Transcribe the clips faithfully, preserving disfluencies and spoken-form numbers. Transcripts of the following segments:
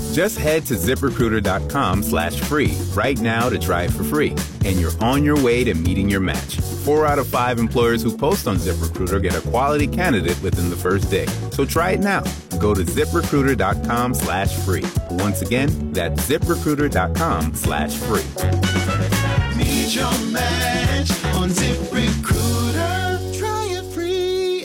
Just head to ZipRecruiter.com slash free right now to try it for free. And you're on your way to meeting your match. Four out of five employers who post on ZipRecruiter get a quality candidate within the first day. So try it now. Go to ZipRecruiter.com slash free. Once again, that's ZipRecruiter.com slash free. Meet your match on ZipRecruiter. Try it free.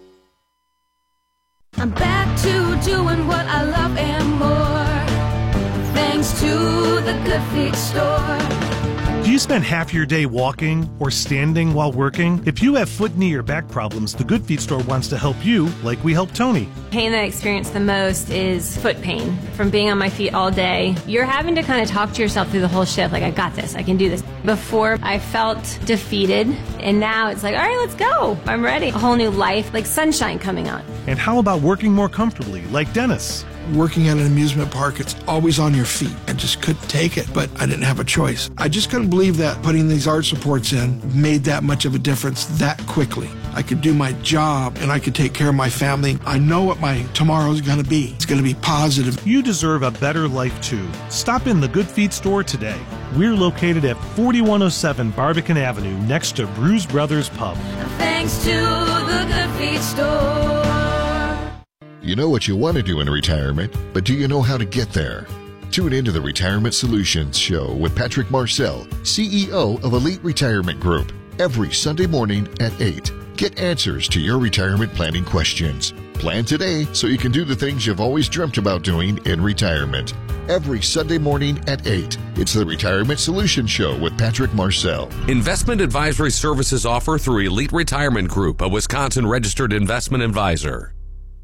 I'm back to doing what I love and more. Thanks to the Good Feet Store. Do you spend half your day walking or standing while working? If you have foot, knee, or back problems, the Good Feet Store wants to help you like we helped Tony. Pain that I experience the most is foot pain from being on my feet all day. You're having to kind of talk to yourself through the whole shift, like, I got this, I can do this. Before, I felt defeated, and now it's like, all right, let's go. I'm ready. A whole new life, like sunshine coming on. And how about working more comfortably, like Dennis? Working at an amusement park, it's always on your feet. I just couldn't take it, but I didn't have a choice. I just couldn't believe that putting these arch supports in made that much of a difference that quickly. I could do my job and I could take care of my family. I know what my tomorrow's going to be. It's going to be positive. You deserve a better life too. Stop in the Good Feet Store today. We're located at forty-one oh seven Barbican Avenue next to Bruise Brothers Pub. Thanks to the Good Feet Store. You know what you want to do in retirement, but do you know how to get there? Tune into the Retirement Solutions Show with Patrick Marcel, C E O of Elite Retirement Group, every Sunday morning at eight. Get answers to your retirement planning questions. Plan today so you can do the things you've always dreamt about doing in retirement. Every Sunday morning at eight. It's the Retirement Solutions Show with Patrick Marcel. Investment advisory services offer through Elite Retirement Group, a Wisconsin-registered investment advisor.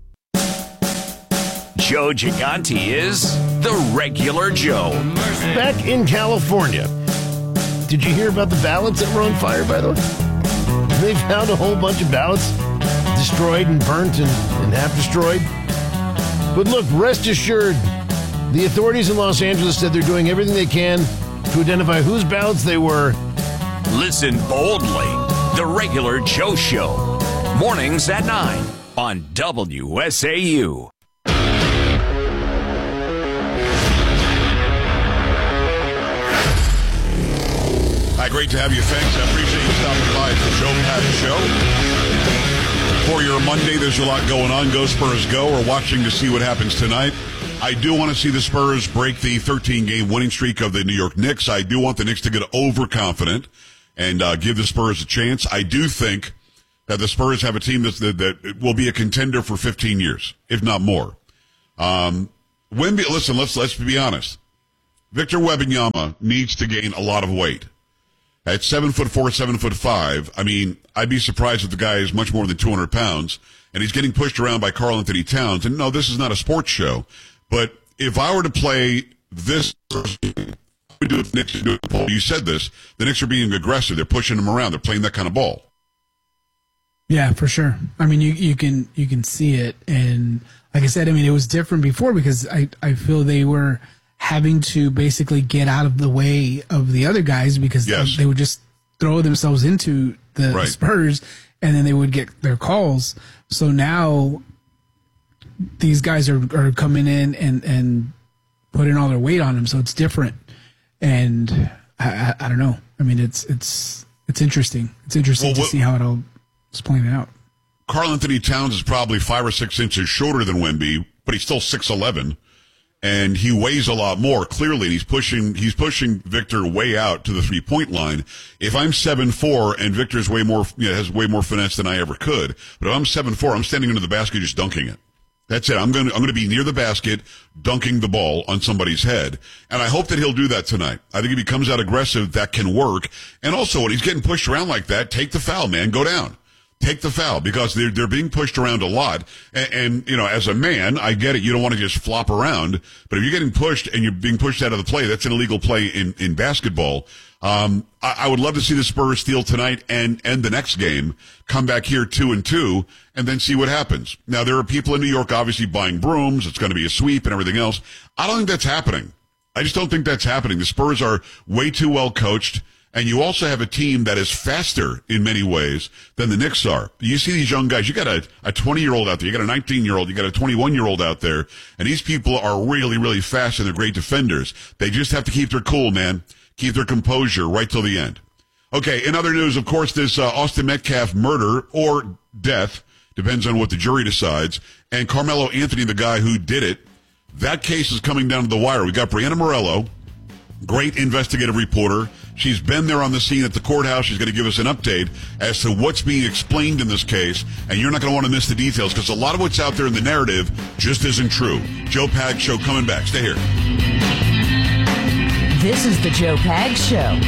Joe Gigante is the Regular Joe. Back in California, did you hear about the ballots that were on fire, by the way? They found a whole bunch of ballots destroyed and burnt and, and half destroyed. But look, rest assured, the authorities in Los Angeles said they're doing everything they can to identify whose ballots they were. Listen boldly. The Regular Joe Show. Mornings at nine on W S A U. Hi, great to have you. Thanks. I appreciate you stopping by. It's the Joe Patty Show. For your Monday, there's a lot going on. Go Spurs go. We're watching to see what happens tonight. I do want to see the Spurs break the thirteen-game winning streak of the New York Knicks. I do want the Knicks to get overconfident and uh, give the Spurs a chance. I do think that the Spurs have a team that's, that, that will be a contender for fifteen years, if not more. Um, Wemby, listen, let's let's be honest. Victor Wembanyama needs to gain a lot of weight. At seven foot four, seven foot five, I mean, I'd be surprised if the guy is much more than two hundred pounds, and he's getting pushed around by Karl Anthony Towns. And no, this is not a sports show, but if I were to play this, we do it. Knicks do it. You said this. The Knicks are being aggressive. They're pushing him around. They're playing that kind of ball. Yeah, for sure. I mean, you you can you can see it, and like I said, I mean, it was different before because I I feel they were having to basically get out of the way of the other guys because yes. they would just throw themselves into the right. Spurs and then they would get their calls. So now these guys are, are coming in and, and putting all their weight on them. So it's different. And I, I, I don't know. I mean, it's, it's, it's interesting. It's interesting well, what, to see how it all is playing out. Karl Anthony Towns is probably five or six inches shorter than Wemby, but he's still six eleven. And he weighs a lot more, clearly. He's pushing, he's pushing Victor way out to the three point line. If I'm seven four and Victor's way more, you know, has way more finesse than I ever could, but if I'm seven four, I'm standing under the basket just dunking it. That's it. I'm going to, I'm going to be near the basket, dunking the ball on somebody's head. And I hope that he'll do that tonight. I think if he comes out aggressive, that can work. And also, when he's getting pushed around like that, take the foul, man. Go down. Take the foul because they're, they're being pushed around a lot. And, and, you know, as a man, I get it. You don't want to just flop around. But if you're getting pushed and you're being pushed out of the play, that's an illegal play in, in basketball. Um, I, I would love to see the Spurs steal tonight and, and the next game, come back here two and two, and then see what happens. Now, there are people in New York obviously buying brooms. It's going to be a sweep and everything else. I don't think that's happening. I just don't think that's happening. The Spurs are way too well coached. And you also have a team that is faster in many ways than the Knicks are. You see these young guys. You got a, a twenty-year-old out there. You got a nineteen-year-old. You got a twenty-one-year-old out there. And these people are really, really fast, and they're great defenders. They just have to keep their cool, man. Keep their composure right till the end. Okay, in other news, of course, this uh, Austin Metcalf murder or death, depends on what the jury decides, and Carmelo Anthony, the guy who did it, that case is coming down to the wire. We got Brianna Morello, great investigative reporter. She's been there on the scene at the courthouse. She's going to give us an update as to what's being explained in this case, and you're not going to want to miss the details because a lot of what's out there in the narrative just isn't true. Joe Pags Show coming back. Stay here. This is the Joe Pags Show.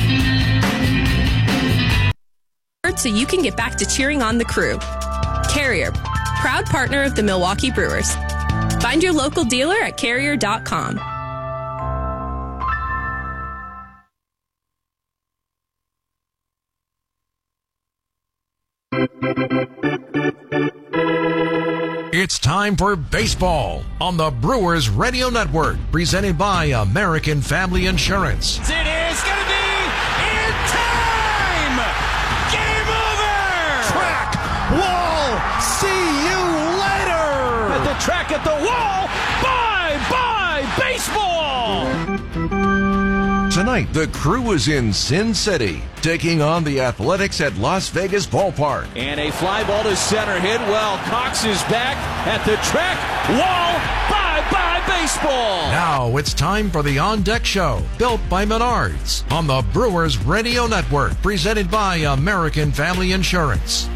So you can get back to cheering on the crew. Carrier, proud partner of the Milwaukee Brewers. Find your local dealer at carrier dot com. It's time for baseball on the Brewers Radio Network, presented by American Family Insurance. It is going to be in time! Game over! Track, wall, see you later! At the track, at the wall, bye-bye baseball! Tonight, the Crew is in Sin City, taking on the Athletics at Las Vegas Ballpark. And a fly ball to center hit well. Cox is back at the track. Wall, bye-bye baseball. Now it's time for the On Deck Show, built by Menards, on the Brewers Radio Network, presented by American Family Insurance.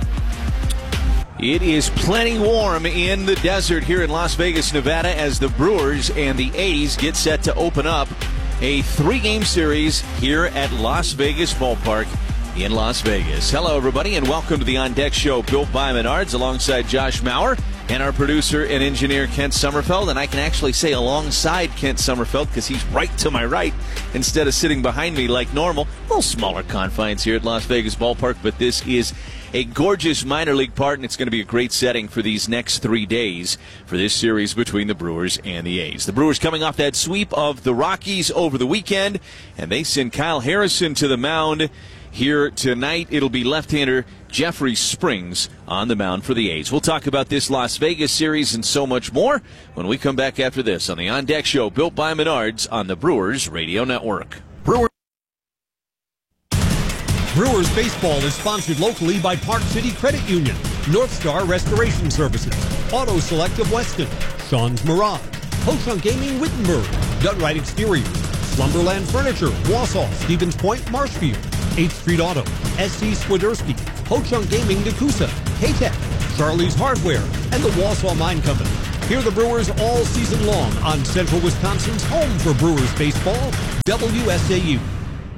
It is plenty warm in the desert here in Las Vegas, Nevada, as the Brewers and the A's get set to open up a three-game series here at Las Vegas Ballpark in Las Vegas. Hello, everybody, and welcome to the On Deck Show, built by Menards, alongside Josh Maurer and our producer and engineer, Kent Sommerfeld. And I can actually say alongside Kent Sommerfeld because he's right to my right instead of sitting behind me like normal. A little smaller confines here at Las Vegas Ballpark, but this is a gorgeous minor league park, and it's going to be a great setting for these next three days for this series between the Brewers and the A's. The Brewers coming off that sweep of the Rockies over the weekend, and they send Kyle Harrison to the mound here tonight. It'll be left-hander Jeffrey Springs on the mound for the A's. We'll talk about this Las Vegas series and so much more when we come back after this on the On Deck Show, built by Menards on the Brewers Radio Network. Brewers. Brewers baseball is sponsored locally by Park City Credit Union, North Star Restoration Services, Auto Select of Weston, Sean's Mirage, Ho-Chunk Gaming Wittenberg, Dunright Exteriors, Slumberland Furniture, Wausau, Stevens Point, Marshfield, eighth Street Auto, S C Swiderski, Ho-Chunk Gaming Nakusa, K-Tech, Charlie's Hardware, and the Wausau Mine Company. Hear the Brewers all season long on Central Wisconsin's home for Brewers baseball, W S A U.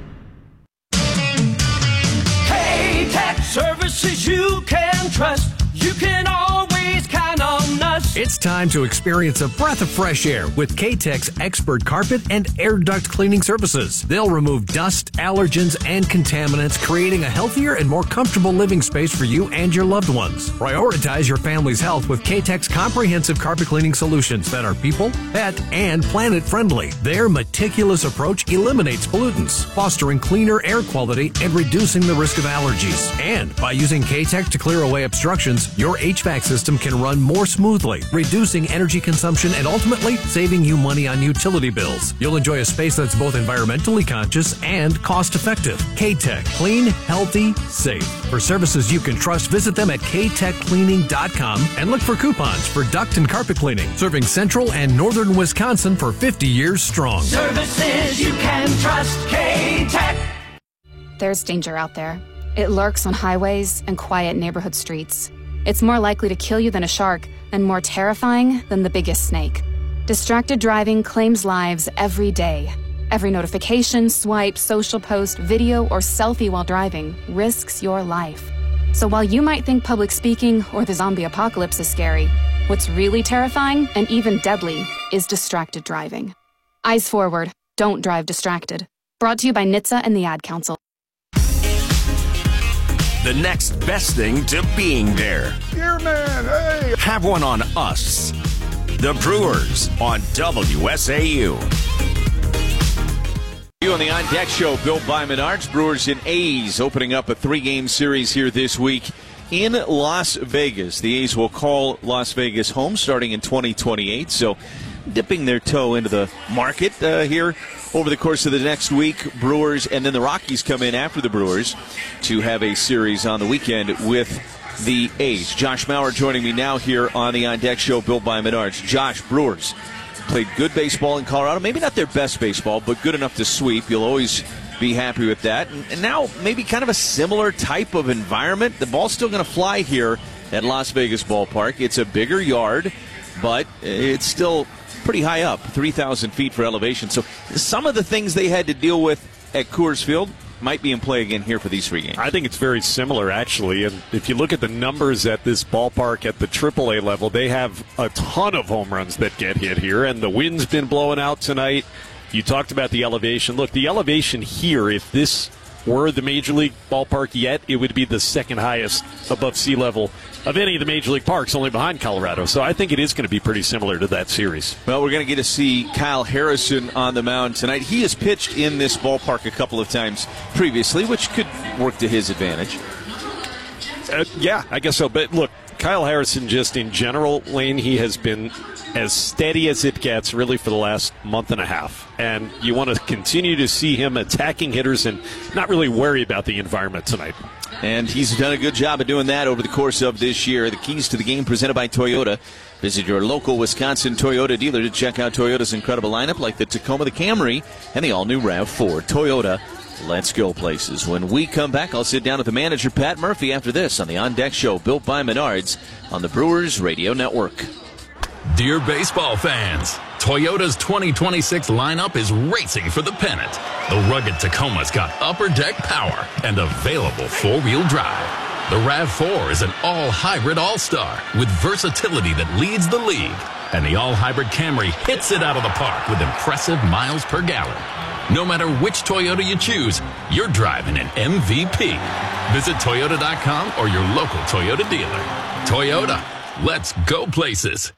K-Tech services you can trust. You can always count on us. It's time to experience a breath of fresh air with K-Tech's expert carpet and air duct cleaning services. They'll remove dust, allergens, and contaminants, creating a healthier and more comfortable living space for you and your loved ones. Prioritize your family's health with K-Tech's comprehensive carpet cleaning solutions that are people, pet, and planet friendly. Their meticulous approach eliminates pollutants, fostering cleaner air quality and reducing the risk of allergies. And by using K-Tech to clear away obstructions, your H V A C system can run more smoothly, reducing energy consumption and ultimately saving you money on utility bills. You'll enjoy a space that's both environmentally conscious and cost-effective. K-Tech. Clean, healthy, safe. For services you can trust, visit them at k tech cleaning dot com and look for coupons for duct and carpet cleaning, serving central and northern Wisconsin for fifty years strong. Services you can trust. K-Tech. There's danger out there. It lurks on highways and quiet neighborhood streets. It's more likely to kill you than a shark and more terrifying than the biggest snake. Distracted driving claims lives every day. Every notification, swipe, social post, video, or selfie while driving risks your life. So while you might think public speaking or the zombie apocalypse is scary, what's really terrifying and even deadly is distracted driving. Eyes forward. Don't drive distracted. Brought to you by N H T S A and the Ad Council. The next best thing to being there. Dear man, hey! Have one on us. The Brewers on W S A U. you on the On Deck Show, built by Menards. Brewers and A's opening up a three-game series here this week in Las Vegas. The A's will call Las Vegas home starting in twenty twenty-eight, so dipping their toe into the market uh, here over the course of the next week. Brewers and then the Rockies come in after the Brewers to have a series on the weekend with the A's. Josh Mauer joining me now here on the On Deck Show, built by Menards. Josh, Brewers played good baseball in Colorado. Maybe not their best baseball, but good enough to sweep. You'll always be happy with that. And now maybe kind of a similar type of environment. The ball's still going to fly here at Las Vegas Ballpark. It's a bigger yard, but it's still pretty high up, three thousand feet for elevation. So some of the things they had to deal with at Coors Field might be in play again here for these three games. I think it's very similar, actually. And if you look at the numbers at this ballpark at the triple A level, they have a ton of home runs that get hit here, and the wind's been blowing out tonight. You talked about the elevation. Look, the elevation here, if this were the Major League ballpark yet, it would be the second highest above sea level of any of the Major League parks, only behind Colorado. So I think it is going to be pretty similar to that series. Well, we're going to get to see Kyle Harrison on the mound tonight. He has pitched in this ballpark a couple of times previously, which could work to his advantage. Uh, yeah, I guess so. But look, Kyle Harrison, just in general, Lane, he has been as steady as it gets really for the last month and a half. And you want to continue to see him attacking hitters and not really worry about the environment tonight. And he's done a good job of doing that over the course of this year. The keys to the game presented by Toyota. Visit your local Wisconsin Toyota dealer to check out Toyota's incredible lineup like the Tacoma, the Camry, and the all-new RAV four. Toyota, let's go places. When we come back, I'll sit down with the manager, Pat Murphy, after this on the On Deck Show, built by Menards on the Brewers Radio Network. Dear baseball fans, Toyota's twenty twenty-six lineup is racing for the pennant. The rugged Tacoma's got upper deck power and available four-wheel drive. The RAV four is an all-hybrid all-star with versatility that leads the league. And the all-hybrid Camry hits it out of the park with impressive miles per gallon. No matter which Toyota you choose, you're driving an M V P. Visit Toyota dot com or your local Toyota dealer. Toyota, let's go places.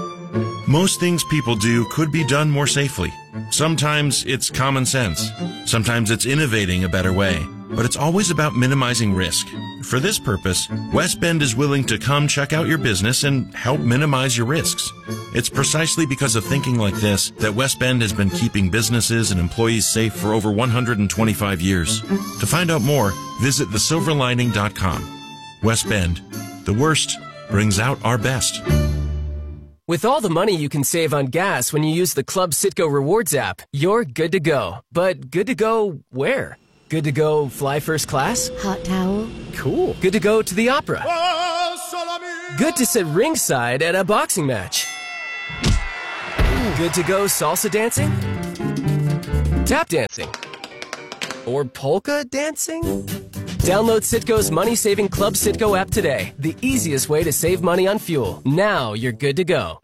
Most things people do could be done more safely. Sometimes it's common sense. Sometimes it's innovating a better way. But it's always about minimizing risk. For this purpose, West Bend is willing to come check out your business and help minimize your risks. It's precisely because of thinking like this that West Bend has been keeping businesses and employees safe for over one hundred twenty-five years. To find out more, visit the silver lining dot com. West Bend. The worst brings out our best. With all the money you can save on gas when you use the Club Citgo Rewards app, you're good to go. But good to go where? Good to go fly first class? Hot towel? Cool. Good to go to the opera? Good to sit ringside at a boxing match? Good to go salsa dancing? Tap dancing? Or polka dancing? Download Citgo's money-saving Club Citgo app today. The easiest way to save money on fuel. Now you're good to go.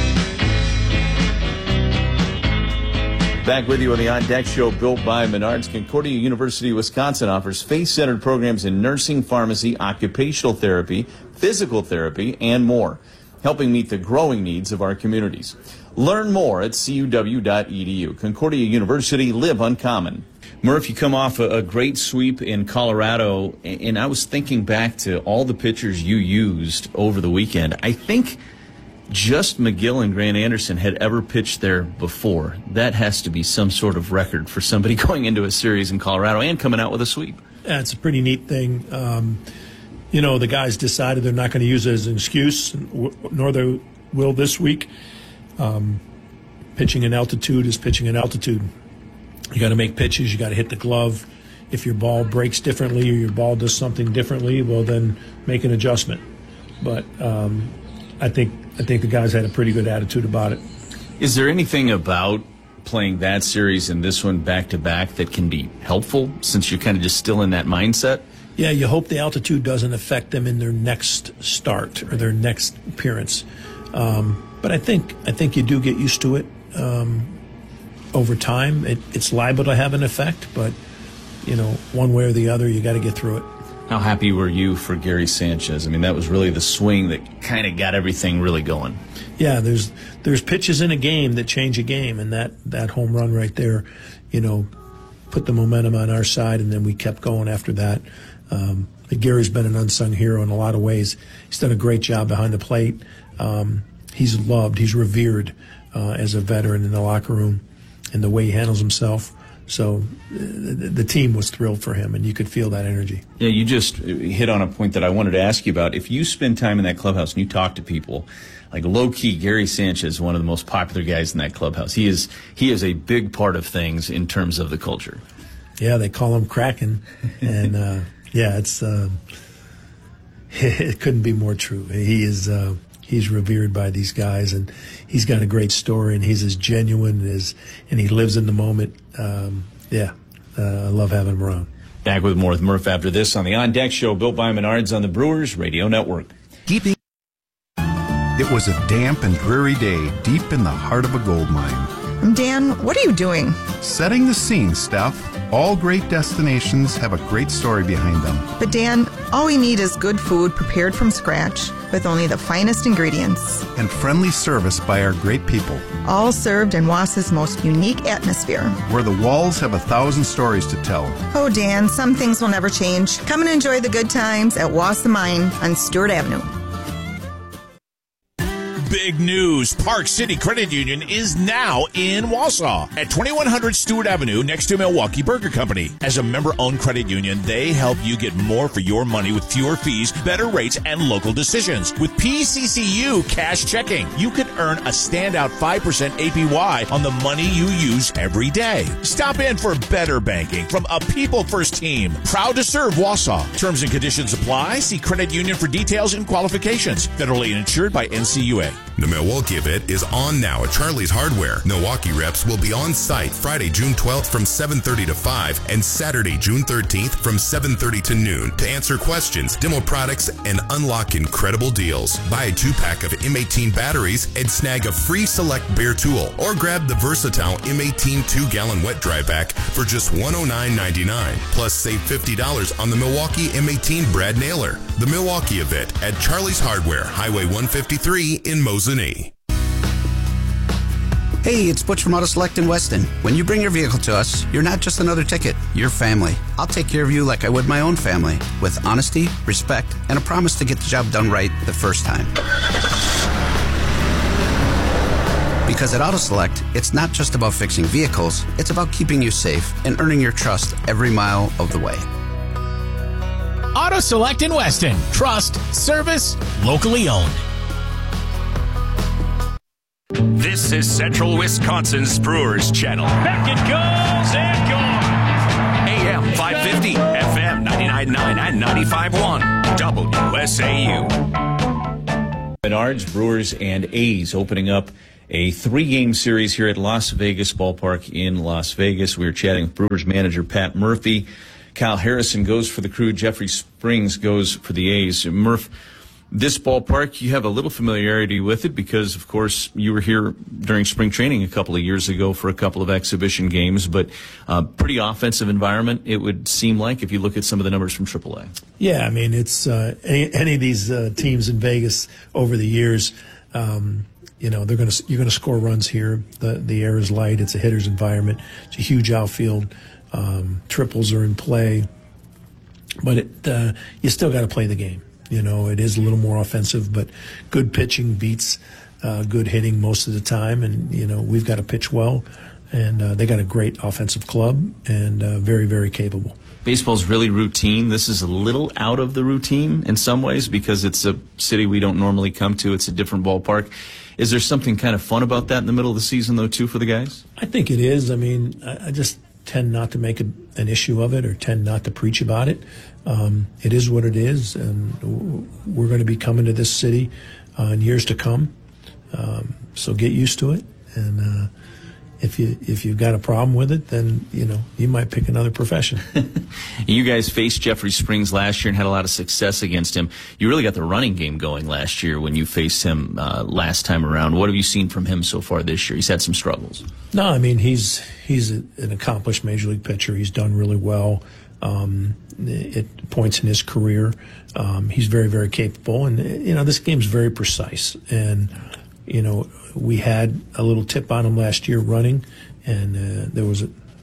Back with you on the On Deck Show, built by Menards. Concordia University, Wisconsin offers faith-centered programs in nursing, pharmacy, occupational therapy, physical therapy, and more, helping meet the growing needs of our communities. Learn more at C U W dot E D U. Concordia University, live uncommon. Murph, you come off a, a great sweep in Colorado, and I was thinking back to all the pitchers you used over the weekend. I think just McGill and Grant Anderson had ever pitched there before. That has to be some sort of record for somebody going into a series in Colorado and coming out with a sweep. Yeah, it's a pretty neat thing. Um, you know, the guys decided they're not going to use it as an excuse, nor they will this week. Um, pitching in altitude is pitching in altitude. You got to make pitches. You got to hit the glove. If your ball breaks differently or your ball does something differently, well, then make an adjustment. But um, I think I think the guys had a pretty good attitude about it. Is there anything about playing that series and this one back to back that can be helpful since you're kind of just still in that mindset? Yeah, you hope the altitude doesn't affect them in their next start or their next appearance. Um, but I think I think you do get used to it. Um, Over time, it, it's liable to have an effect, but, you know, one way or the other, you got to get through it. How happy were you for Gary Sanchez? I mean, that was really the swing that kind of got everything really going. Yeah, there's there's pitches in a game that change a game, and that, that home run right there, you know, put the momentum on our side, and then we kept going after that. Um, Gary's been an unsung hero in a lot of ways. He's done a great job behind the plate. Um, he's loved, he's revered uh, as a veteran in the locker room, and the way he handles himself. So uh, the, the team was thrilled for him, and you could feel that energy. Yeah, you just hit on a point that I wanted to ask you about. If you spend time in that clubhouse and you talk to people, like low-key, Gary Sanchez is one of the most popular guys in that clubhouse. He is he is a big part of things in terms of the culture. Yeah, they call him Kraken, and uh, yeah, it's uh, it couldn't be more true. He is uh, he's revered by these guys, and he's got a great story, and he's as genuine as, and he lives in the moment. Um, yeah, uh, I love having him around. Back with more with Murph after this on the On Deck Show, built by Menards on the Brewers Radio Network. Keeping. It was a damp and dreary day deep in the heart of a gold mine. Dan, what are you doing? Setting the scene, Steph. All great destinations have a great story behind them. But Dan, all we need is good food prepared from scratch with only the finest ingredients. And friendly service by our great people. All served in Wasa's most unique atmosphere. Where the walls have a thousand stories to tell. Oh, Dan, some things will never change. Come and enjoy the good times at Wasa Mine on Stewart Avenue. Big news. Park City Credit Union is now in Wausau at twenty-one hundred Stewart Avenue next to Milwaukee Burger Company. As a member-owned credit union, they help you get more for your money with fewer fees, better rates, and local decisions. With P C C U Cash Checking, you could earn a standout five percent A P Y on the money you use every day. Stop in for better banking from a people-first team. Proud to serve Wausau. Terms and conditions apply. See credit union for details and qualifications. Federally insured by N C U A. The Milwaukee event is on now at Charlie's Hardware. Milwaukee reps will be on site Friday, June twelfth from seven thirty to five and Saturday, June thirteenth from seven thirty to noon to answer questions, demo products, and unlock incredible deals. Buy a two-pack of M eighteen batteries and snag a free Select Bear tool, or grab the versatile M eighteen two-gallon wet dry pack for just one hundred nine ninety-nine. Plus, save fifty dollars on the Milwaukee M eighteen Brad Nailer. The Milwaukee event at Charlie's Hardware, Highway one fifty-three in Mosinee. Hey, it's Butch from Auto Select in Weston. When you bring your vehicle to us, you're not just another ticket, you're family. I'll take care of you like I would my own family, with honesty, respect, and a promise to get the job done right the first time. Because at Auto Select, it's not just about fixing vehicles, it's about keeping you safe and earning your trust every mile of the way. Auto Select in Weston. Trust, service, locally owned. This is Central Wisconsin's Brewers Channel. Back it goes and gone. A M five fifty, F M ninety-nine point nine and ninety-five point one, W S A U. Menards, Brewers, and A's opening up a three-game series here at Las Vegas Ballpark in Las Vegas. We were chatting with Brewers manager Pat Murphy. Kyle Harrison goes for the Crew. Jeffrey Springs goes for the A's. Murph, this ballpark, you have a little familiarity with it because, of course, you were here during spring training a couple of years ago for a couple of exhibition games, but uh, pretty offensive environment, it would seem like, if you look at some of the numbers from triple A. Yeah, I mean, it's uh, any, any of these uh, teams in Vegas over the years, um, you know, they're going to you're going to score runs here. The the air is light. It's a hitter's environment. It's a huge outfield. Um, triples are in play, but it, uh, you still got to play the game. You know, it is a little more offensive, but good pitching beats uh, good hitting most of the time. And, you know, we've got to pitch well, and uh, they got a great offensive club and uh, very, very capable. Baseball's really routine. This is a little out of the routine in some ways because it's a city we don't normally come to. It's a different ballpark. Is there something kind of fun about that in the middle of the season, though, too, for the guys? I think it is. I mean, I, I just tend not to make a, an issue of it or tend not to preach about it. Um, it is what it is, and we're going to be coming to this city uh, in years to come. Um, so get used to it, and uh, if you if you've got a problem with it, then you know you might pick another profession. You guys faced Jeffrey Springs last year and had a lot of success against him. You really got the running game going last year when you faced him uh, last time around. What have you seen from him so far this year? He's had some struggles. No, I mean he's he's a, an accomplished major league pitcher. He's done really well. Um, at points in his career, um, he's very, very capable, and you know this game's very precise. And you know we had a little tip on him last year running, and uh, there was a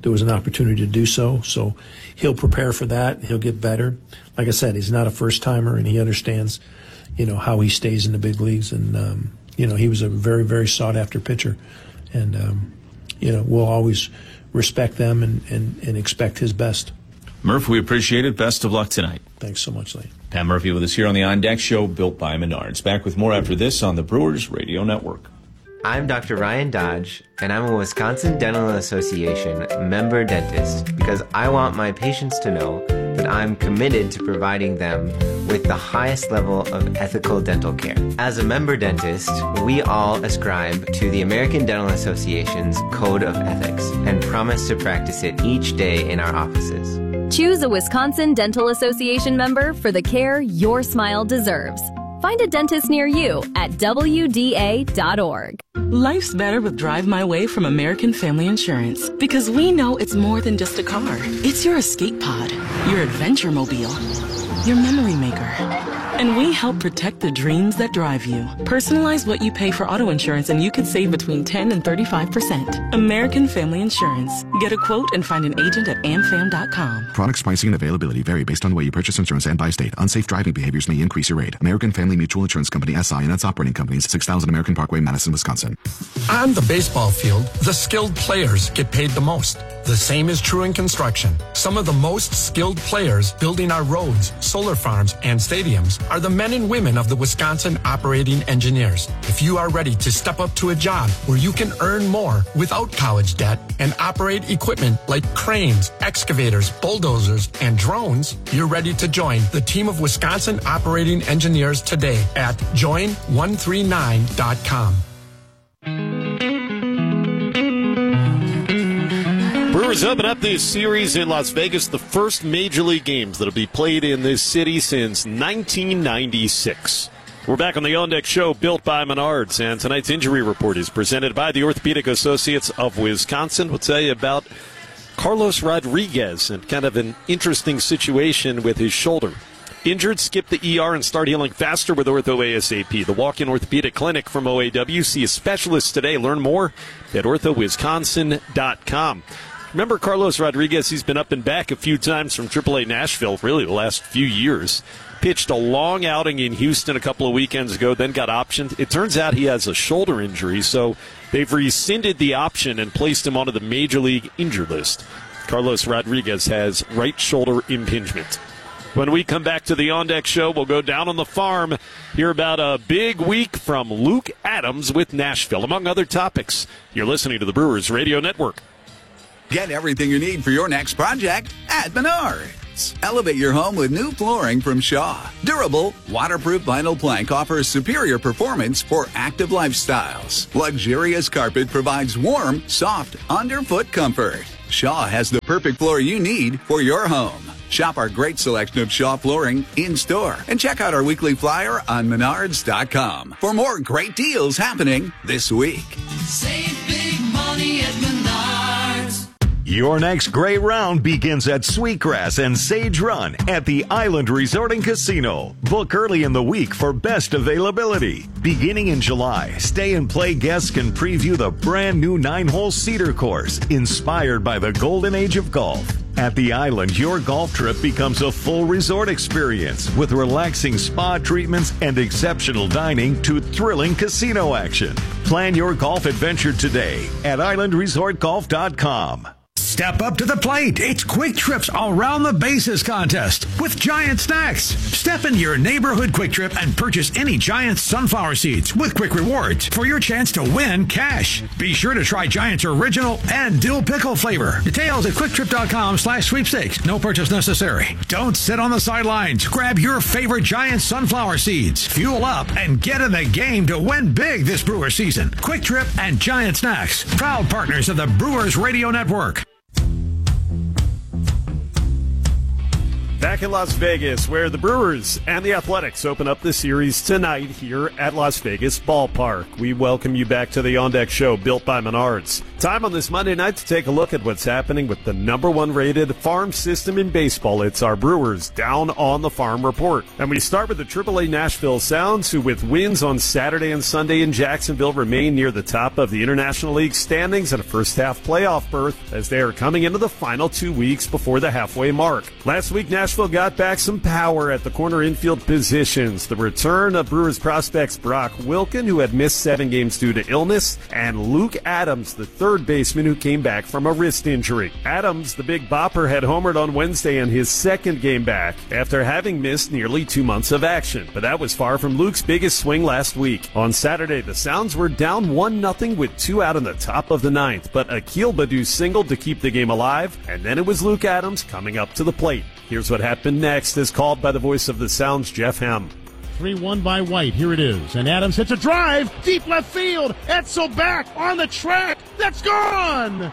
there was an opportunity to do so. So he'll prepare for that. He'll get better. Like I said, he's not a first-timer, and he understands, you know, how he stays in the big leagues. And, um, you know, he was a very, very sought-after pitcher. And, um, you know, we'll always respect them and, and, and expect his best. Murph, we appreciate it. Best of luck tonight. Thanks so much, Lee. Pat Murphy with us here on the On Deck Show, built by Menards. Back with more after this on the Brewers Radio Network. I'm Doctor Ryan Dodge, and I'm a Wisconsin Dental Association member dentist because I want my patients to know that I'm committed to providing them with the highest level of ethical dental care. As a member dentist, we all ascribe to the American Dental Association's Code of Ethics and promise to practice it each day in our offices. Choose a Wisconsin Dental Association member for the care your smile deserves. Find a dentist near you at W D A dot org. Life's better with Drive My Way from American Family Insurance because we know it's more than just a car. It's your escape pod, your adventure mobile, your memory maker. And we help protect the dreams that drive you. Personalize what you pay for auto insurance and you could save between ten and thirty-five percent. American Family Insurance. Get a quote and find an agent at am fam dot com. Products pricing and availability vary based on the way you purchase insurance and by state. Unsafe driving behaviors may increase your rate. American Family Mutual Insurance Company, S I and its operating companies, six thousand American Parkway, Madison, Wisconsin. On the baseball field, the skilled players get paid the most. The same is true in construction. Some of the most skilled players building our roads, solar farms, and stadiums are the men and women of the Wisconsin Operating Engineers. If you are ready to step up to a job where you can earn more without college debt and operate equipment like cranes, excavators, bulldozers, and drones, you're ready to join the team of Wisconsin Operating Engineers today at join one three nine dot com. Brewers open up this series in Las Vegas, the first Major League games that will be played in this city since nineteen ninety-six. We're back on the On Deck Show, built by Menards, and tonight's injury report is presented by the Orthopedic Associates of Wisconsin. We'll tell you about Carlos Rodriguez and kind of an interesting situation with his shoulder. Injured, skip the E R and start healing faster with Ortho ASAP. The walk-in orthopedic clinic from O A W. See a specialist today. Learn more at ortho wisconsin dot com. Remember Carlos Rodriguez, he's been up and back a few times from triple A Nashville, really the last few years. Pitched a long outing in Houston a couple of weekends ago, then got optioned. It turns out he has a shoulder injury, so they've rescinded the option and placed him onto the Major League injured list. Carlos Rodriguez has right shoulder impingement. When we come back to the On Deck Show, we'll go down on the farm, hear about a big week from Luke Adams with Nashville, among other topics. You're listening to the Brewers Radio Network. Get everything you need for your next project at Menards. Elevate your home with new flooring from Shaw. Durable, waterproof vinyl plank offers superior performance for active lifestyles. Luxurious carpet provides warm, soft, underfoot comfort. Shaw has the perfect floor you need for your home. Shop our great selection of Shaw flooring in-store and check out our weekly flyer on menards dot com for more great deals happening this week. Save big money at Menards. Your next great round begins at Sweetgrass and Sage Run at the Island Resort and Casino. Book early in the week for best availability. Beginning in July, Stay and Play guests can preview the brand new nine-hole Cedar course, inspired by the golden age of golf. At the Island, your golf trip becomes a full resort experience with relaxing spa treatments and exceptional dining to thrilling casino action. Plan your golf adventure today at island resort golf dot com. Step up to the plate. It's Quick Trip's Around the Bases contest with Giant Snacks. Step into your neighborhood Quick Trip and purchase any Giant sunflower seeds with Quick Rewards for your chance to win cash. Be sure to try Giant's original and dill pickle flavor. Details at quick trip dot com slash sweepstakes. No purchase necessary. Don't sit on the sidelines. Grab your favorite Giant sunflower seeds. Fuel up and get in the game to win big this Brewer season. Quick Trip and Giant Snacks, proud partners of the Brewers Radio Network. Back in Las Vegas, where the Brewers and the Athletics open up the series tonight here at Las Vegas Ballpark. We welcome you back to the On Deck Show, built by Menards. Time on this Monday night to take a look at what's happening with the number one rated farm system in baseball. It's our Brewers Down on the Farm report. And we start with the triple A Nashville Sounds, who with wins on Saturday and Sunday in Jacksonville remain near the top of the International League standings and a first half playoff berth as they are coming into the final two weeks before the halfway mark. Last week, Nashville got back some power at the corner infield positions. The return of Brewers prospects Brock Wilken, who had missed seven games due to illness, and Luke Adams, the third baseman who came back from a wrist injury. Adams, the big bopper, had homered on Wednesday in his second game back after having missed nearly two months of action. But that was far from Luke's biggest swing last week. On Saturday, the Sounds were down one nothing with two out in the top of the ninth, but Akil Baddoo singled to keep the game alive, and then it was Luke Adams coming up to the plate. Here's what happened next, as called by the voice of the Sounds, Jeff Hem. three one by White. Here it is. And Adams hits a drive. Deep left field. Etzel back on the track. That's gone.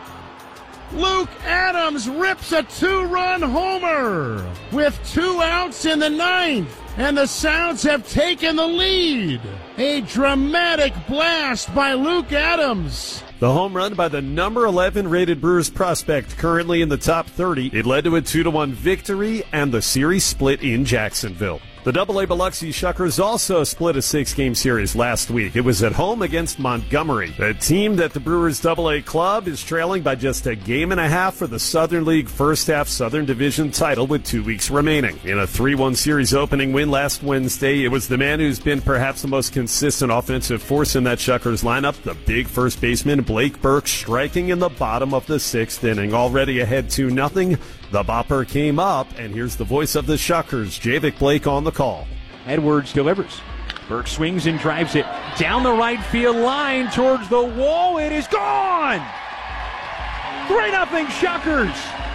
Luke Adams rips a two-run homer with two outs in the ninth. And the Sounds have taken the lead. A dramatic blast by Luke Adams. The home run by the number eleven rated Brewers prospect, currently in the top thirty. It led to a two to one victory and the series split in Jacksonville. The double A Biloxi Shuckers also split a six-game series last week. It was at home against Montgomery, a team that the Brewers double A club is trailing by just a game and a half for the Southern League first-half Southern Division title with two weeks remaining. In a three one series opening win last Wednesday, it was the man who's been perhaps the most consistent offensive force in that Shuckers lineup, the big first baseman Blake Burke, striking in the bottom of the sixth inning. Already ahead two nothing. The bopper came up, and here's the voice of the Shuckers, Javik Blake, on the call. Edwards delivers. Burke swings and drives it down the right field line towards the wall. It is gone! three nothing Shuckers.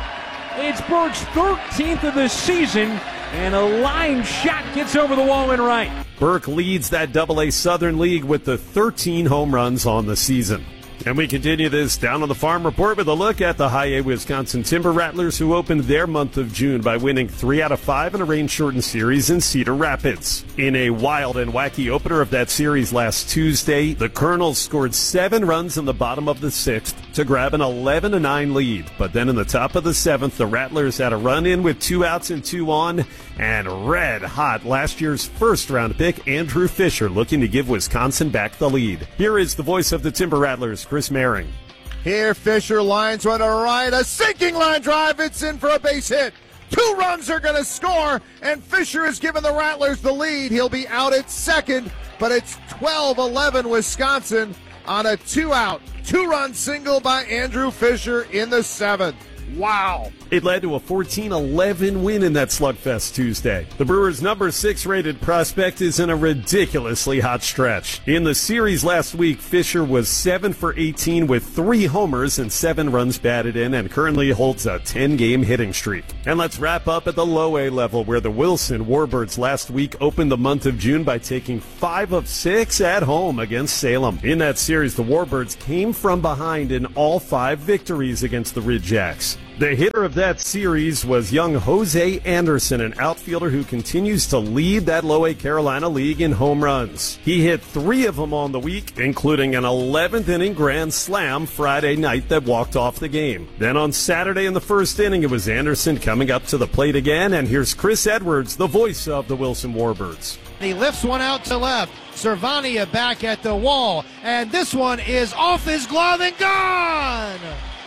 It's Burke's thirteenth of the season, and a line shot gets over the wall and right. Burke leads that double A Southern League with the thirteen home runs on the season. And we continue this Down on the Farm report with a look at the High A Wisconsin Timber Rattlers, who opened their month of June by winning three out of five in a rain-shortened series in Cedar Rapids. In a wild and wacky opener of that series last Tuesday, the Colonels scored seven runs in the bottom of the sixth to grab an eleven to nine lead. But then in the top of the seventh, the Rattlers had a run in with two outs and two on, and red-hot last year's first-round pick Andrew Fisher looking to give Wisconsin back the lead. Here is the voice of the Timber Rattlers, Chris Maring. Here Fisher lines one to right, a sinking line drive, it's in for a base hit. Two runs are going to score, and Fisher has given the Rattlers the lead. He'll be out at second, but it's twelve eleven Wisconsin on a two-out, two-run single by Andrew Fisher in the seventh. Wow. It led to a fourteen eleven win in that slugfest Tuesday. The Brewers' number six rated prospect is in a ridiculously hot stretch. In the series last week, Fisher was seven for eighteen with three homers and seven runs batted in, and currently holds a ten-game hitting streak. And let's wrap up at the low A level, where the Wilson Warbirds last week opened the month of June by taking five of six at home against Salem. In that series, the Warbirds came from behind in all five victories against the Ridgejacks. The hitter of that series was young Jose Anderson, an outfielder who continues to lead that low A Carolina League in home runs. He hit three of them on the week, including an eleventh inning grand slam Friday night that walked off the game. Then on Saturday in the first inning, it was Anderson coming up to the plate again, and here's Chris Edwards, the voice of the Wilson Warbirds. He lifts one out to left. Cervania back at the wall, and this one is off his glove and gone!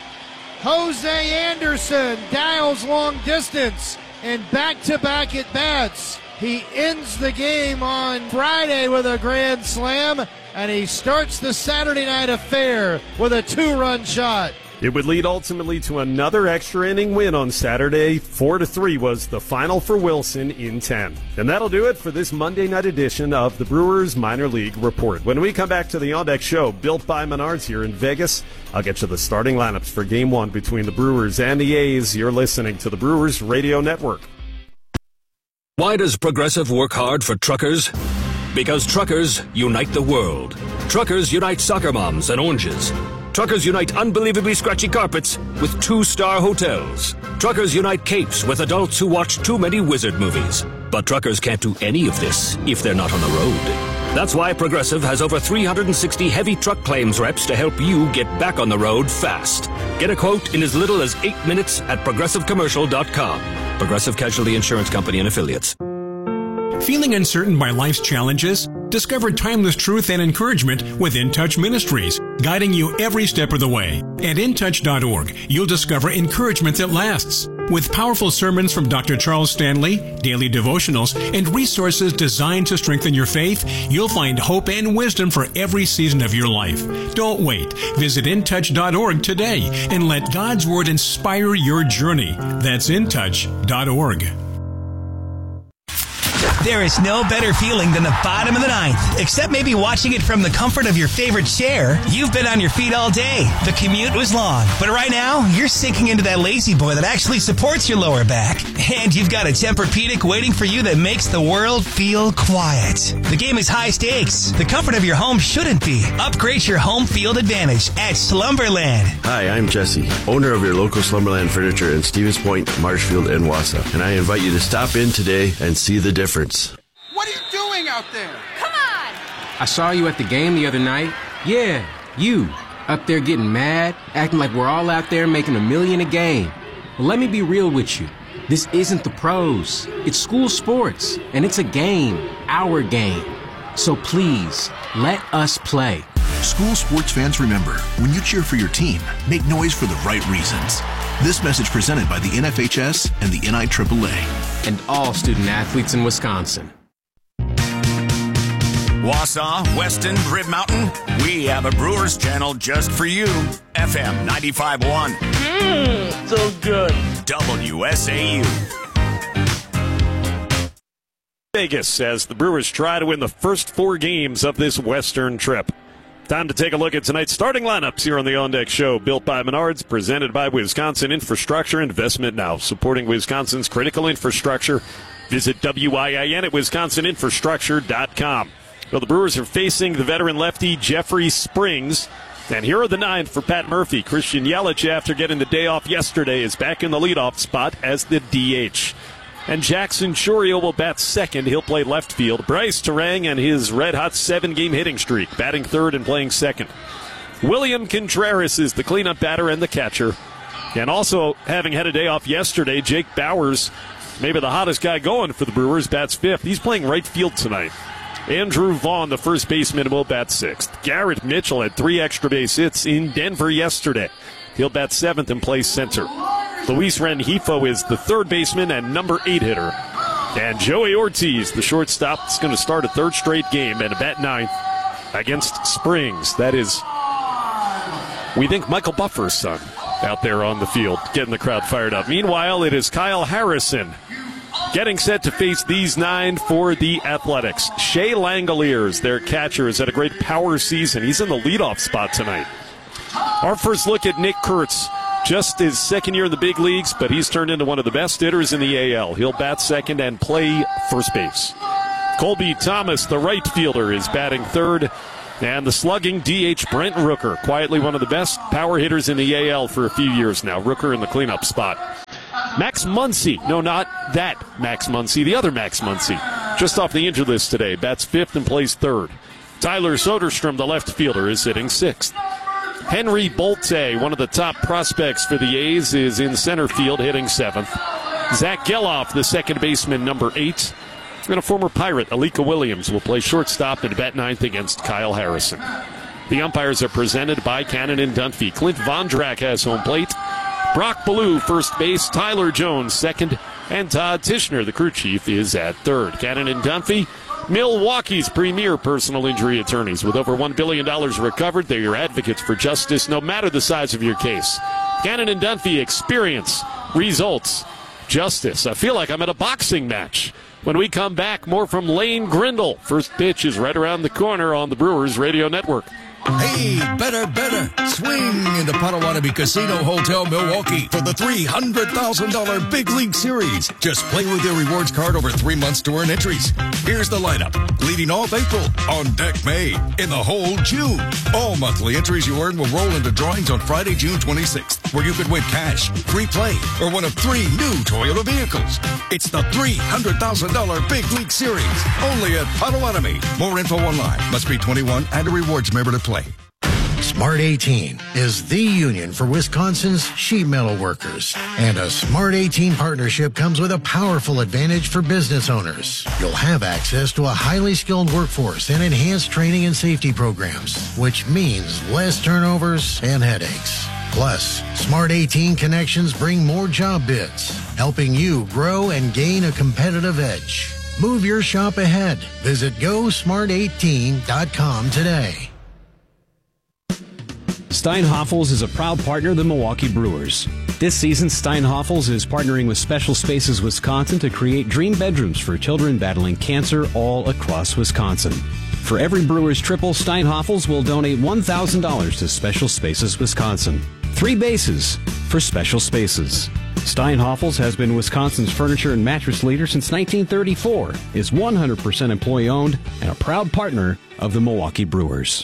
Jose Anderson dials long distance and back-to-back at-bats. He ends the game on Friday with a grand slam, and he starts the Saturday night affair with a two-run shot. It would lead ultimately to another extra inning win on Saturday. Four to three was the final for Wilson in ten. And that'll do it for this Monday night edition of the Brewers Minor League Report. When we come back to the On Deck Show, built by Menards here in Vegas, I'll get you the starting lineups for Game One between the Brewers and the A's. You're listening to the Brewers Radio Network. Why does Progressive work hard for truckers? Because truckers unite the world. Truckers unite soccer moms and oranges. Truckers unite unbelievably scratchy carpets with two-star hotels. Truckers unite capes with adults who watch too many wizard movies. But truckers can't do any of this if they're not on the road. That's why Progressive has over three hundred sixty heavy truck claims reps to help you get back on the road fast. Get a quote in as little as eight minutes at progressive commercial dot com. Progressive Casualty Insurance Company and Affiliates. Feeling uncertain by life's challenges? Discover timeless truth and encouragement with In Touch Ministries, guiding you every step of the way. At in touch dot org, you'll discover encouragement that lasts. With powerful sermons from Doctor Charles Stanley, daily devotionals, and resources designed to strengthen your faith, you'll find hope and wisdom for every season of your life. Don't wait. Visit in touch dot org today and let God's Word inspire your journey. That's in touch dot org. There is no better feeling than the bottom of the ninth, except maybe watching it from the comfort of your favorite chair. You've been on your feet all day. The commute was long, but right now, you're sinking into that lazy boy that actually supports your lower back. And you've got a Tempur-Pedic waiting for you that makes the world feel quiet. The game is high stakes. The comfort of your home shouldn't be. Upgrade your home field advantage at Slumberland. Hi, I'm Jesse, owner of your local Slumberland Furniture in Stevens Point, Marshfield, and Wausau. And I invite you to stop in today and see the difference. What are you doing out there? Come on! I saw you at the game the other night. Yeah, you. Up there getting mad, acting like we're all out there making a million a game. Well, let me be real with you. This isn't the pros. It's school sports, and it's a game. Our game. So please, let us play. School sports fans, remember, when you cheer for your team, make noise for the right reasons. This message presented by the N F H S and the N I triple A. And all student athletes in Wisconsin. Wausau, Weston, Rib Mountain, we have a Brewers channel just for you. F M ninety-five point one. Mmm, so good. W S A U. Vegas as the Brewers try to win the first four games of this Western trip. Time to take a look at tonight's starting lineups here on the On Deck Show, built by Menards, presented by Wisconsin Infrastructure Investment Now, supporting Wisconsin's critical infrastructure. Visit W I I N at wisconsin infrastructure dot com. Well, the Brewers are facing the veteran lefty Jeffrey Springs. And here are the nine for Pat Murphy. Christian Yelich, after getting the day off yesterday, is back in the leadoff spot as the D H. And Jackson Chourio will bat second. He'll play left field. Bryce Terang and his red-hot seven-game hitting streak, batting third and playing second. William Contreras is the cleanup batter and the catcher. And also, having had a day off yesterday, Jake Bowers, maybe the hottest guy going for the Brewers, bats fifth. He's playing right field tonight. Andrew Vaughn, the first baseman, will bat sixth. Garrett Mitchell had three extra base hits in Denver yesterday. He'll bat seventh and play center. Luis Rengifo is the third baseman and number eight hitter. And Joey Ortiz, the shortstop, is going to start a third straight game and bat ninth against Springs. That is, we think, Michael Buffer's son out there on the field, getting the crowd fired up. Meanwhile, it is Kyle Harrison getting set to face these nine for the Athletics. Shea Langoliers, their catcher, has had a great power season. He's in the leadoff spot tonight. Our first look at Nick Kurtz. Just his second year in the big leagues, but he's turned into one of the best hitters in the A L. He'll bat second and play first base. Colby Thomas, the right fielder, is batting third. And the slugging D H Brent Rooker, quietly one of the best power hitters in the A L for a few years now. Rooker in the cleanup spot. Max Muncy, no, not that Max Muncy, the other Max Muncy, just off the injured list today, bats fifth and plays third. Tyler Soderstrom, the left fielder, is hitting sixth. Henry Bolte, one of the top prospects for the A's, is in center field hitting seventh. Zach Geloff, the second baseman, number eight. And a former Pirate, Alika Williams, will play shortstop and bat ninth against Kyle Harrison. The umpires are presented by Cannon and Dunphy. Clint Vondrak has home plate. Brock Ballou, first base. Tyler Jones, second. And Todd Tishner, the crew chief, is at third. Cannon and Dunphy, Milwaukee's premier personal injury attorneys. With over one billion dollars recovered, they're your advocates for justice, no matter the size of your case. Cannon and Dunphy, experience, results, justice. I feel like I'm at a boxing match. When we come back, more from Lane Grindle. First pitch is right around the corner on the Brewers Radio Network. Hey, better, better. Swing into Potawatomi Casino Hotel Milwaukee for the three hundred thousand dollars Big League Series. Just play with your rewards card over three months to earn entries. Here's the lineup. Leading off April, on deck May, in the hole June. All monthly entries you earn will roll into drawings on Friday, June twenty-sixth, where you could win cash, free play, or one of three new Toyota vehicles. It's the three hundred thousand dollars Big League Series, only at Potawatomi. More info online. Must be twenty-one and a rewards member to play. Smart eighteen is the union for Wisconsin's sheet metal workers. And a Smart eighteen partnership comes with a powerful advantage for business owners. You'll have access to a highly skilled workforce and enhanced training and safety programs, which means less turnovers and headaches. Plus, Smart eighteen connections bring more job bids, helping you grow and gain a competitive edge. Move your shop ahead. Visit go smart eighteen dot com today. Steinhoffels is a proud partner of the Milwaukee Brewers. This season, Steinhoffels is partnering with Special Spaces Wisconsin to create dream bedrooms for children battling cancer all across Wisconsin. For every Brewers triple, Steinhoffels will donate one thousand dollars to Special Spaces Wisconsin. Three bases for Special Spaces. Steinhoffels has been Wisconsin's furniture and mattress leader since nineteen thirty-four, is one hundred percent employee-owned, and a proud partner of the Milwaukee Brewers.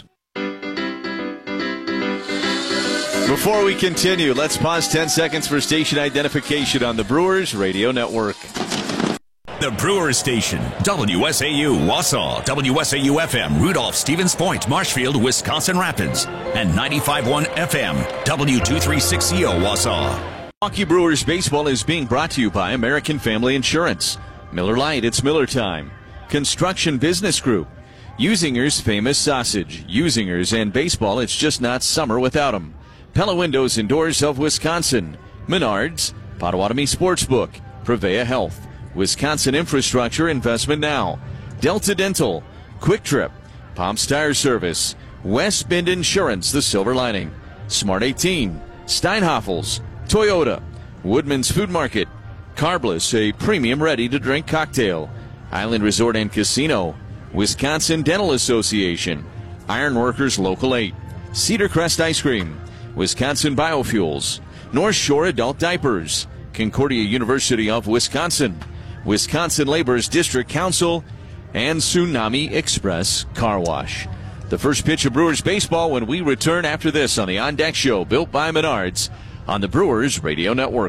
Before we continue, let's pause ten seconds for station identification on the Brewers Radio Network. The Brewers Station, W S A U, Wausau, W S A U F M, Rudolph, Stevens Point, Marshfield, Wisconsin Rapids, and ninety-five point one F M, W two thirty-six C O, Wausau. Milwaukee Brewers baseball is being brought to you by American Family Insurance, Miller Lite, it's Miller time, Construction Business Group, Usinger's Famous Sausage, Usinger's and baseball, it's just not summer without them. Pella Windows and Doors of Wisconsin, Menards, Potawatomi Sportsbook, Prevea Health, Wisconsin Infrastructure Investment Now, Delta Dental, Quick Trip, Palms Tire Service, West Bend Insurance, The Silver Lining, Smart eighteen, Steinhoffels, Toyota, Woodman's Food Market, Carbless, a premium ready-to-drink cocktail, Island Resort and Casino, Wisconsin Dental Association, Ironworkers Local eight, Cedar Crest Ice Cream, Wisconsin Biofuels, North Shore Adult Diapers, Concordia University of Wisconsin, Wisconsin Labor's District Council, and Tsunami Express Car Wash. The first pitch of Brewers baseball when we return after this on the On Deck Show, built by Menards, on the Brewers Radio Network.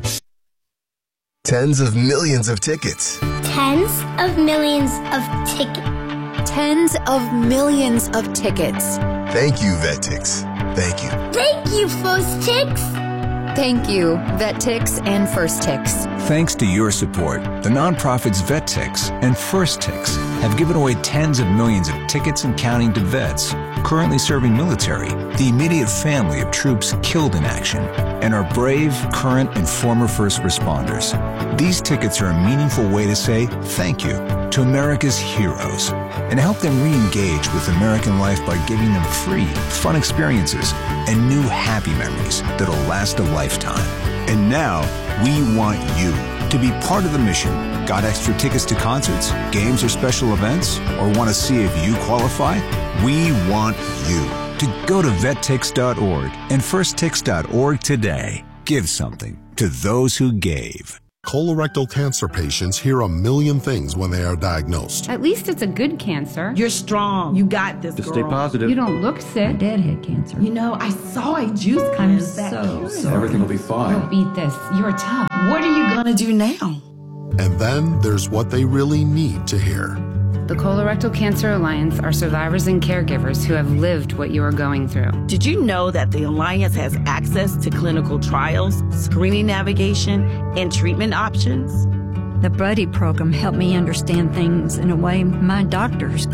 Tens of millions of tickets. Tens of millions of tickets. Tens of millions of tickets. Thank you, VetTix. Thank you. Thank you, First Tix. Thank you, VetTix and First Tix. Thanks to your support, the nonprofits VetTix and First Tix have given away tens of millions of tickets and counting to vets currently serving military, the immediate family of troops killed in action, and our brave, current, and former first responders. These tickets are a meaningful way to say thank you to America's heroes and help them re-engage with American life by giving them free, fun experiences and new happy memories that'll last a lifetime. And now, we want you to be part of the mission. Got extra tickets to concerts, games, or special events? Or want to see if you qualify? We want you to go to vettix dot org and first tix dot org today. Give something to those who gave. Colorectal cancer patients hear a million things when they are diagnosed. At least it's a good cancer. You're strong. You got this, Just girl. stay positive. You don't look sick. Dad had cancer. You know, I saw a juice cleanse that so So everything will be fine. You'll beat this. You're tough. What are you gonna do now? And then there's what they really need to hear. The Colorectal Cancer Alliance are survivors and caregivers who have lived what you are going through. Did you know that the Alliance has access to clinical trials, screening navigation, and treatment options? The Buddy program helped me understand things in a way my doctors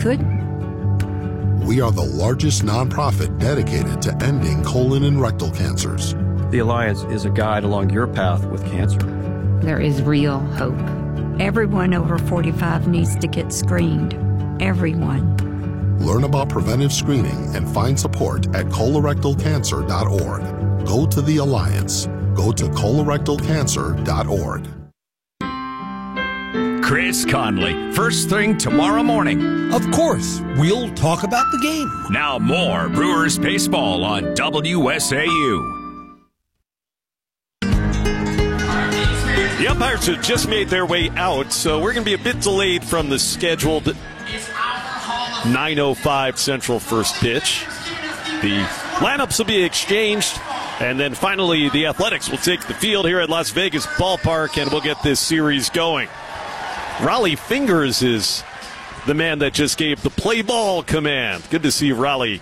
couldn't. We are the largest nonprofit dedicated to ending colon and rectal cancers. The Alliance is a guide along your path with cancer. There is real hope. Everyone over forty-five needs to get screened. Everyone. Learn about preventive screening and find support at colorectal cancer dot org. Go to the Alliance. Go to colorectal cancer dot org. Chris Conley, first thing tomorrow morning. Of course, we'll talk about the game. Now more Brewers baseball on W S A U. The umpires have just made their way out, so we're going to be a bit delayed from the scheduled nine oh five Central first pitch. The lineups will be exchanged, and then finally the Athletics will take the field here at Las Vegas Ballpark, and we'll get this series going. Raleigh Fingers is the man that just gave the play ball command. Good to see Raleigh.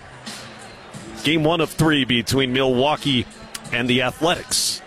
Game one of three between Milwaukee and the Athletics.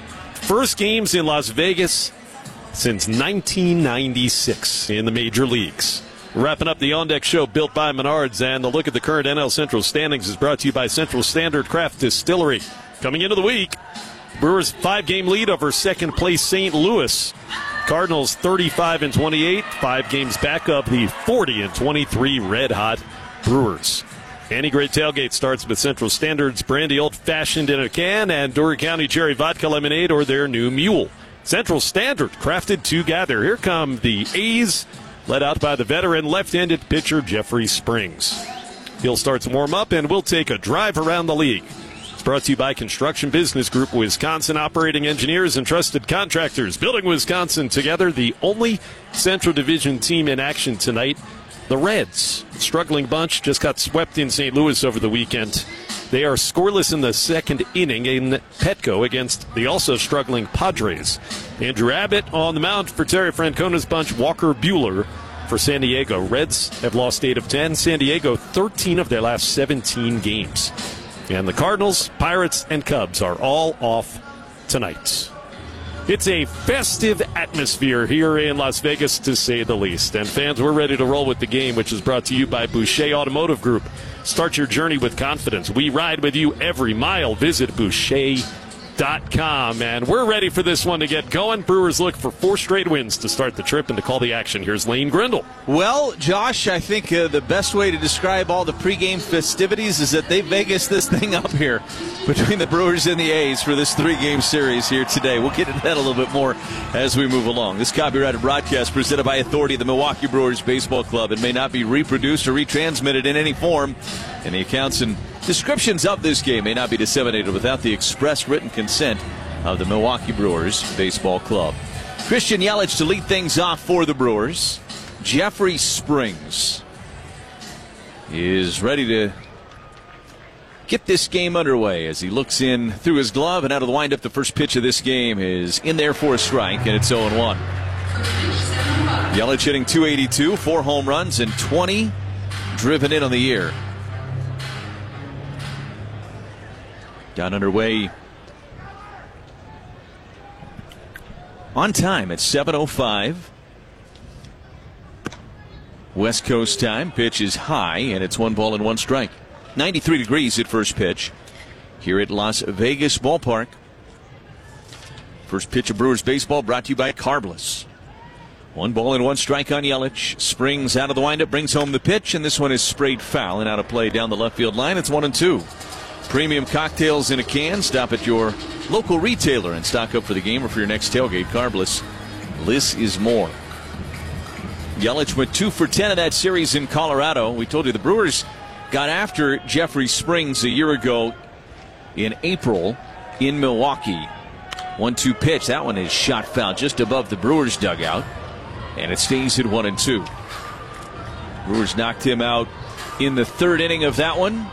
First games in Las Vegas since nineteen ninety-six in the major leagues. Wrapping up the On Deck Show built by Menards, and the look at the current N L Central standings is brought to you by Central Standard Craft Distillery. Coming into the week, Brewers five-game lead over second-place Saint Louis. Cardinals thirty-five and twenty-eight, five games back of the forty and twenty-three red-hot Brewers. Any great tailgate starts with Central Standard's brandy old-fashioned in a can and Dory County Cherry Vodka Lemonade or their new mule. Central Standard, crafted together. Here come the A's, led out by the veteran left-handed pitcher Jeffrey Springs. He'll start to warm up, and we'll take a drive around the league. It's brought to you by Construction Business Group, Wisconsin operating engineers and trusted contractors. Building Wisconsin together, the only Central Division team in action tonight. The Reds, struggling bunch, just got swept in Saint Louis over the weekend. They are scoreless in the second inning in Petco against the also struggling Padres. Andrew Abbott on the mound for Terry Francona's bunch. Walker Buehler for San Diego. Reds have lost eight of ten. San Diego, thirteen of their last seventeen games. And the Cardinals, Pirates, and Cubs are all off tonight. It's a festive atmosphere here in Las Vegas, to say the least. And fans, we're ready to roll with the game, which is brought to you by Boucher Automotive Group. Start your journey with confidence. We ride with you every mile. Visit Boucher dot com. And we're ready for this one to get going. Brewers look for four straight wins to start the trip and to call the action. Here's Lane Grindle. Well, Josh, I think uh, the best way to describe all the pregame festivities is that they Vegas this thing up here between the Brewers and the A's for this three-game series here today. We'll get into that a little bit more as we move along. This copyrighted broadcast presented by authority of the Milwaukee Brewers Baseball Club. It may not be reproduced or retransmitted in any form, and the accounts and descriptions of this game may not be disseminated without the express written consent of the Milwaukee Brewers Baseball Club. Christian Yelich to lead things off for the Brewers. Jeffrey Springs is ready to get this game underway as he looks in through his glove and out of the windup. The first pitch of this game is in there for a strike, and it's oh and one. Yelich hitting two eighty-two, four home runs, and twenty driven in on the year. Got underway on time at seven oh five. West Coast time. Pitch is high, and it's one ball and one strike. ninety-three degrees at first pitch here at Las Vegas Ballpark. First pitch of Brewers baseball brought to you by Carbless. One ball and one strike on Yelich. Springs out of the windup, brings home the pitch, and this one is sprayed foul and out of play down the left field line. It's one and two. Premium cocktails in a can. Stop at your local retailer and stock up for the game or for your next tailgate. Carbless. Less is more. Yelich went two for ten in that series in Colorado. We told you the Brewers got after Jeffrey Springs a year ago in April in Milwaukee. one two pitch. That one is shot foul just above the Brewers dugout. And it stays at one and two. Brewers knocked him out in the third inning of that one.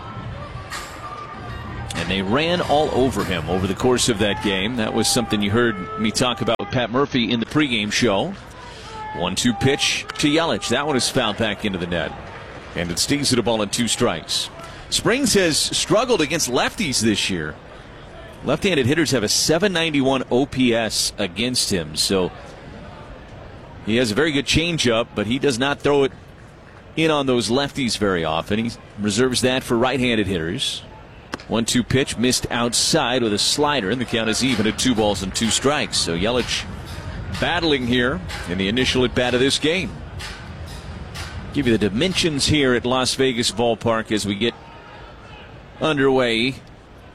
And they ran all over him over the course of that game. That was something you heard me talk about with Pat Murphy in the pregame show. one two pitch to Yelich. That one is fouled back into the net. And it stays at a ball and two strikes. Springs has struggled against lefties this year. Left-handed hitters have a seven ninety-one O P S against him. So he has a very good changeup, but he does not throw it in on those lefties very often. He reserves that for right-handed hitters. one two pitch missed outside with a slider, and the count is even at two balls and two strikes. So Yelich battling here in the initial at bat of this game. Give you the dimensions here at Las Vegas Ballpark as we get underway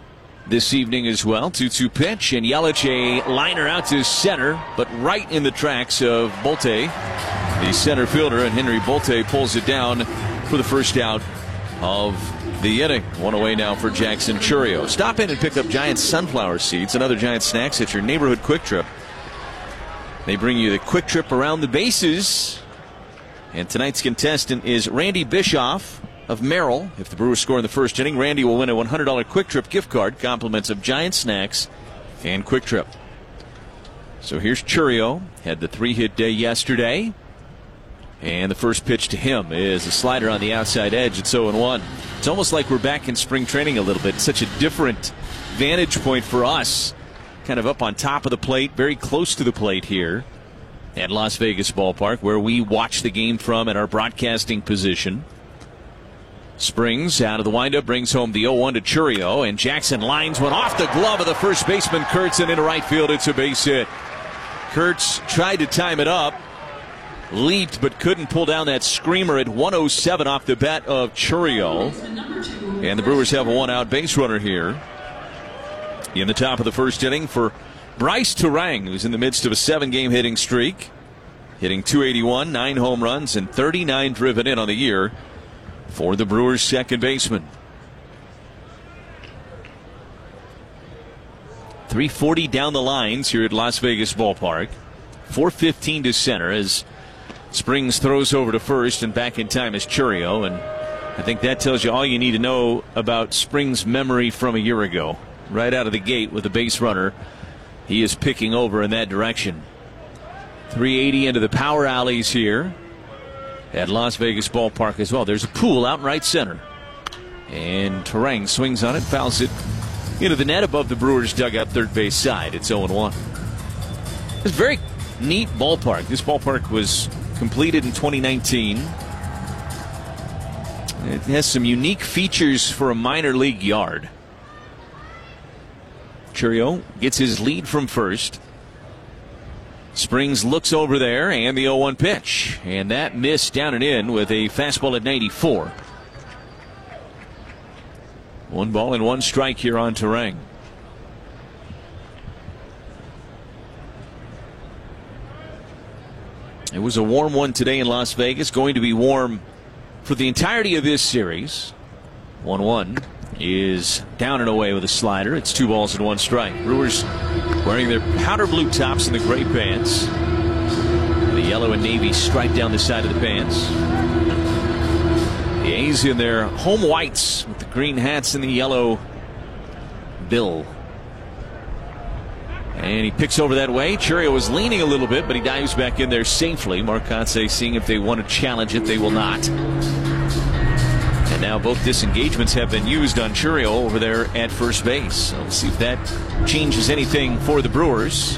this evening as well. two two pitch, and Yelich a liner out to center, but right in the tracks of Bolte, the center fielder, and Henry Bolte pulls it down for the first out of the inning. One away now for Jackson Chourio. Stop in and pick up Giant sunflower seeds and other Giant snacks at your neighborhood Quick Trip. They bring you the Quick Trip around the bases. And tonight's contestant is Randy Bischoff of Merrill. If the Brewers score in the first inning, Randy will win a one hundred dollars Quick Trip gift card, compliments of Giant snacks and Quick Trip. So here's Chourio. Had the three-hit day yesterday. And the first pitch to him is a slider on the outside edge. It's oh and one. It's almost like we're back in spring training a little bit. Such a different vantage point for us. Kind of up on top of the plate, very close to the plate here at Las Vegas Ballpark, where we watch the game from at our broadcasting position. Springs out of the windup, brings home the oh one to Chourio, and Jackson lines one off the glove of the first baseman Kurtz and into right field. It's a base hit. Kurtz tried to time it up, leaped but couldn't pull down that screamer at one oh seven off the bat of Chourio. And the Brewers have a one-out base runner here in the top of the first inning for Bryce Turang, who's in the midst of a seven-game hitting streak, hitting two eighty-one, nine home runs, and thirty-nine driven in on the year for the Brewers' second baseman. three forty down the lines here at Las Vegas Ballpark. four fifteen to center as Springs throws over to first, and back in time is Chourio. And I think that tells you all you need to know about Springs' memory from a year ago. Right out of the gate with a base runner, he is picking over in that direction. three eighty into the power alleys here at Las Vegas Ballpark as well. There's a pool out in right center. And Turang swings on it, fouls it into the net above the Brewers' dugout third base side. It's oh and one. It's a very neat ballpark. This ballpark was completed in twenty nineteen. It has some unique features for a minor league yard. Chourio gets his lead from first. Springs looks over there, and the oh one pitch. And that missed down and in with a fastball at ninety-four. One ball and one strike here on Turang. It was a warm one today in Las Vegas. Going to be warm for the entirety of this series. one one is down and away with a slider. It's two balls and one strike. Brewers wearing their powder blue tops and the gray pants. The yellow and navy stripe down the side of the pants. The A's in their home whites with the green hats and the yellow bill. And he picks over that way. Chourio was leaning a little bit, but he dives back in there safely. Mark Kotsay seeing if they want to challenge it. They will not. And now both disengagements have been used on Chourio over there at first base. So we'll see if that changes anything for the Brewers.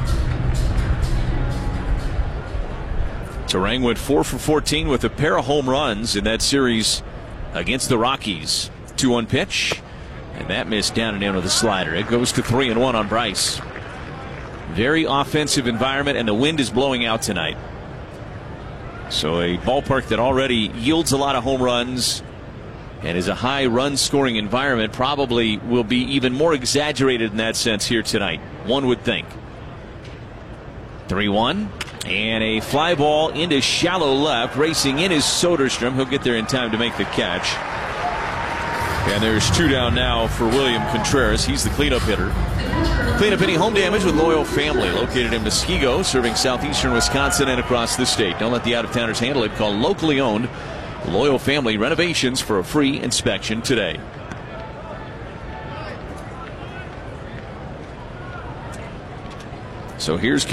Turang went four for fourteen with a pair of home runs in that series against the Rockies. two one pitch. And that missed down and in with a slider. It goes to three and one on Bryce. Very offensive environment, and the wind is blowing out tonight. So a ballpark that already yields a lot of home runs and is a high run scoring environment probably will be even more exaggerated in that sense here tonight, one would think. three one. And a fly ball into shallow left. Racing in is Soderstrom. He'll get there in time to make the catch. And there's two down now for William Contreras. He's the cleanup hitter. Clean up any home damage with Loyal Family, located in Muskego, serving southeastern Wisconsin and across the state. Don't let the out-of-towners handle it. Call locally owned Loyal Family Renovations for a free inspection today. So here's